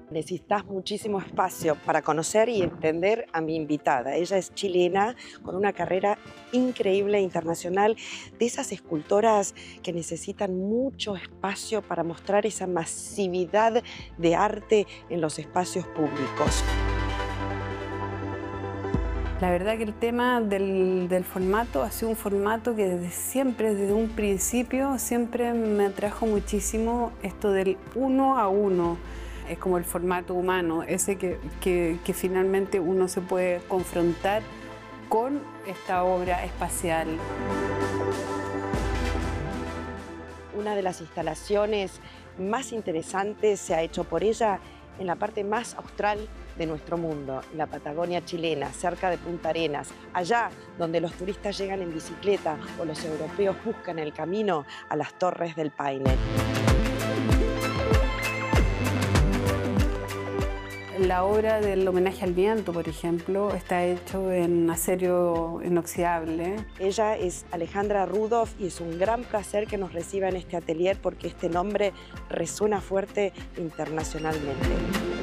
Necesitas muchísimo espacio para conocer y entender a mi invitada. Ella es chilena, con una carrera increíble e internacional, de esas escultoras que necesitan mucho espacio para mostrar esa masividad de arte en los espacios públicos. La verdad que el tema del formato ha sido un formato que desde siempre, desde un principio, siempre me atrajo muchísimo esto del uno a uno. Es como el formato humano, ese que finalmente uno se puede confrontar con esta obra espacial. Una de las instalaciones más interesantes se ha hecho por ella en la parte más austral de nuestro mundo, en la Patagonia chilena, cerca de Punta Arenas, allá donde los turistas llegan en bicicleta o los europeos buscan el camino a las Torres del Paine. La obra del homenaje al viento, por ejemplo, está hecho en acero inoxidable. Ella es Alejandra Rudolph y es un gran placer que nos reciba en este atelier porque este nombre resuena fuerte internacionalmente.